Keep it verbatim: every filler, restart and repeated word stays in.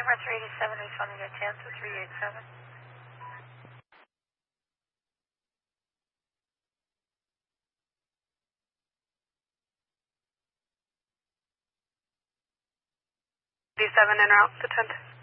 Arthur eighty-seven, responding to ten to three eighty-seven. eighty-seven en route to ten.